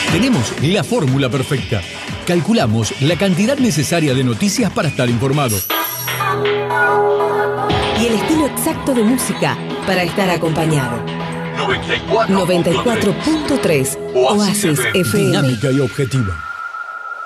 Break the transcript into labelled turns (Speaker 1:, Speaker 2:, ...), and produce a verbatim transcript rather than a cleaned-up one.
Speaker 1: Tenemos la fórmula perfecta. Calculamos la cantidad necesaria de noticias para estar informado.
Speaker 2: Y el estilo exacto de música para estar acompañado. noventa y cuatro punto tres Oasis F M.
Speaker 1: Dinámica y objetiva.